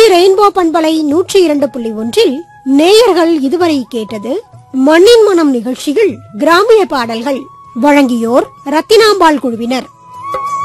Rainbow பண்பலை 102.1 நேயர்கள் இதுவரை கேட்டது மண்ணின் மனம் நிகழ்ச்சியில் கிராமிய பாடல்கள். வழங்கியோர் ரத்தினாம்பாள் குழுவினர்.